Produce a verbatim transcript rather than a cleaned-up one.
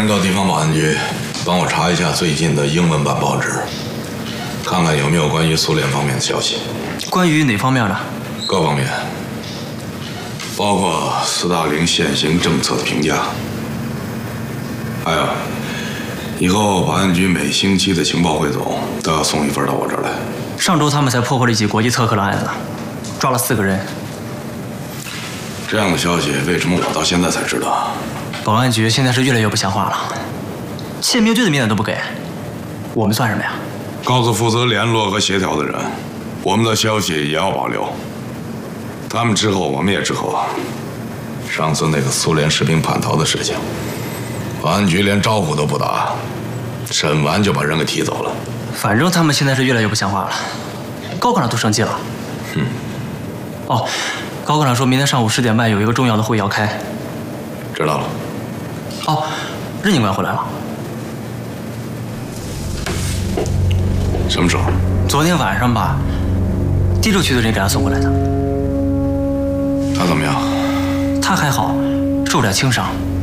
人到地方保安局，帮我查一下最近的英文版报纸，看看有没有关于苏联方面的消息。 关于哪方面的？ 各方面，包括斯大林现行政策的评价。还有，以后保安局每星期的情报汇总都要送一份到我这儿来。 上周他们才破获了一起国际特克的案子，抓了四个人。 这样的消息为什么我到现在才知道？ 保安局现在是越来越不像话了，宪兵队的面子都不给，我们算什么呀？ 告诉负责联络和协调的人，我们的消息也要保留。他们之后，我们也之后。上次那个苏联士兵叛逃的事情，保安局连招呼都不打，审完就把人给提走了。 反正他们现在是越来越不像话了，高科长都生气了。 嗯。 哦，高科长说明天上午十点半有一个重要的会议要开。 知道了。 哦，任警官回来了。 什么时候？ 昨天晚上吧，第六区的人给他送过来的。 他怎么样？ 他还好，受点轻伤。